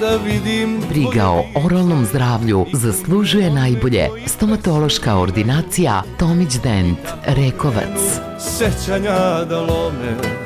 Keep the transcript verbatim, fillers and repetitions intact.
da vidim. Briga o oralnom zdravlju zaslužuje najbolje. Stomatološka ordinacija Tomić Dent, Rekovac. Sećanja da lome